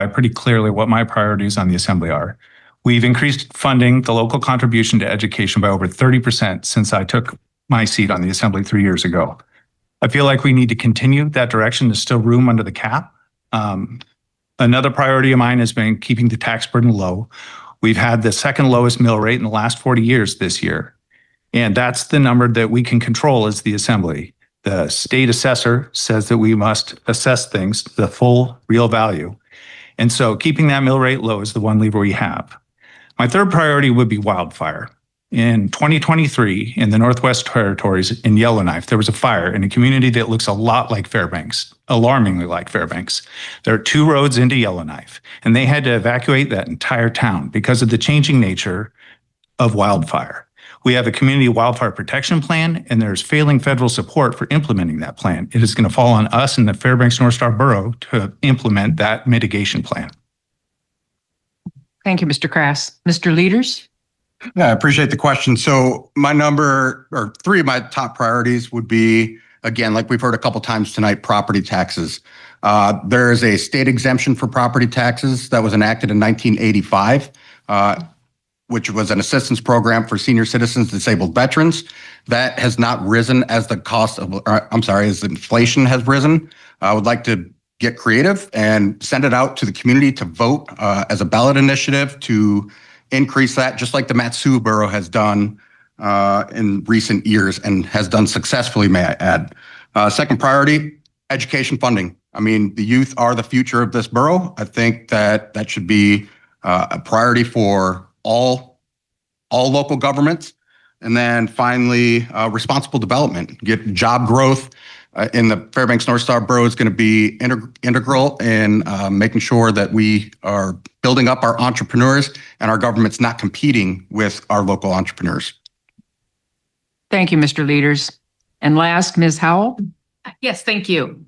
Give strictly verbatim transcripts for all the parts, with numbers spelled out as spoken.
pretty clearly what my priorities on the Assembly are. We've increased funding the local contribution to education by over thirty percent since I took my seat on the Assembly three years ago. I feel like we need to continue that direction. There's still room under the cap. Um, another priority of mine has been keeping the tax burden low. We've had the second lowest mill rate in the last forty years this year. And that's the number that we can control as the Assembly. The state assessor says that we must assess things to the full real value. And so keeping that mill rate low is the one lever we have. My third priority would be wildfire. In twenty twenty-three, in the Northwest Territories in Yellowknife, there was a fire in a community that looks a lot like Fairbanks, alarmingly like Fairbanks. There are two roads into Yellowknife, and they had to evacuate that entire town because of the changing nature of wildfire. We have a community wildfire protection plan, and there's failing federal support for implementing that plan. It is going to fall on us in the Fairbanks North Star Borough to implement that mitigation plan. Thank you, Mister Crass. Mister Leaders? Yeah, I appreciate the question. So my number, or three of my top priorities would be, again, like we've heard a couple times tonight, property taxes. Uh, there is a state exemption for property taxes that was enacted in nineteen eighty-five. Uh, which was an assistance program for senior citizens, disabled veterans. That has not risen as the cost of, or, I'm sorry, as inflation has risen. I would like to get creative and send it out to the community to vote uh, as a ballot initiative to increase that, just like the Mat-Su Borough has done uh, in recent years and has done successfully, may I add. Uh, second priority, education funding. I mean, the youth are the future of this borough. I think that that should be uh, a priority for all all local governments. And then finally, uh, responsible development, get job growth uh, in the Fairbanks North Star Borough is going to be integ- integral in uh, making sure that we are building up our entrepreneurs and our government's not competing with our local entrepreneurs. Thank you, Mister Leaders. And last, Miz Howell. Yes, thank you.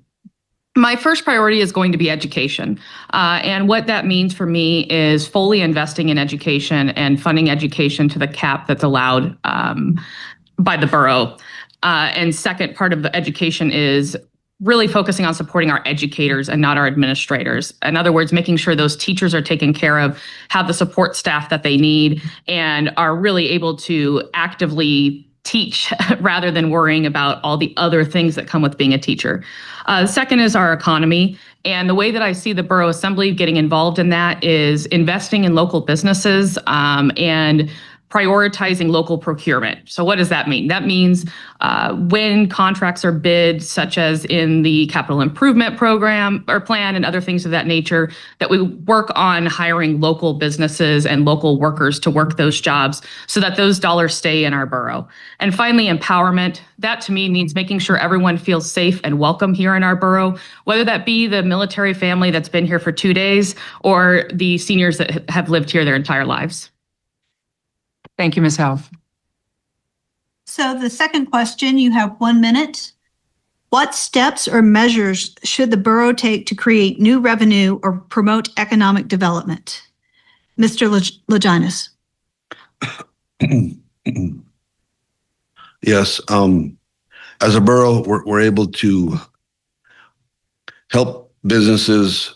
My first priority is going to be education. Uh, and what that means for me is fully investing in education and funding education to the cap that's allowed um, by the borough. Uh, and second part of the education is really focusing on supporting our educators and not our administrators. In other words, making sure those teachers are taken care of, have the support staff that they need, and are really able to actively teach rather than worrying about all the other things that come with being a teacher. Uh, second is our economy. And the way that I see the Borough Assembly getting involved in that is investing in local businesses um, and prioritizing local procurement. So what does that mean? That means uh, when contracts are bid, such as in the capital improvement program or plan and other things of that nature, that we work on hiring local businesses and local workers to work those jobs so that those dollars stay in our borough. And finally, empowerment. That to me means making sure everyone feels safe and welcome here in our borough, whether that be the military family that's been here for two days or the seniors that have lived here their entire lives. Thank you, Miz Howell. So the second question, you have one minute. What steps or measures should the borough take to create new revenue or promote economic development? Mister Laginas. Yes, um, as a borough, we're, we're able to help businesses,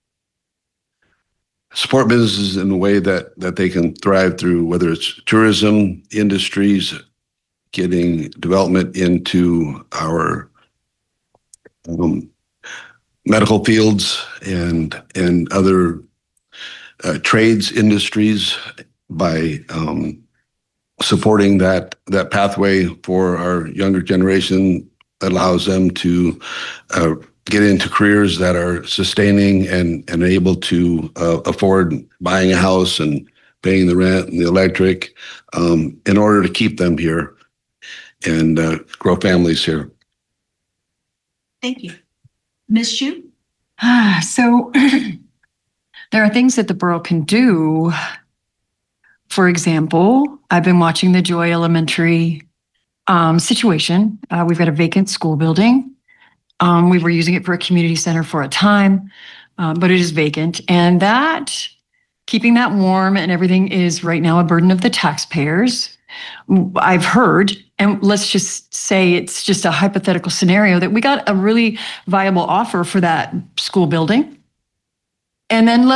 support businesses in a way that, that they can thrive through, whether it's tourism, industries, getting development into our um, medical fields and, and other uh, trades industries by um, supporting that, that pathway for our younger generation that allows them to uh, get into careers that are sustaining and, and able to uh, afford buying a house and paying the rent and the electric um, in order to keep them here and uh, grow families here. Thank you. Miz Shue? Ah, so there are things that the borough can do. For example, I've been watching the Joy Elementary um, situation. Uh, we've got a vacant school building. Um, we were using it for a community center for a time, uh, but it is vacant. And that, keeping that warm and everything is right now a burden of the taxpayers. I've heard, and let's just say it's just a hypothetical scenario, that we got a really viable offer for that school building. And then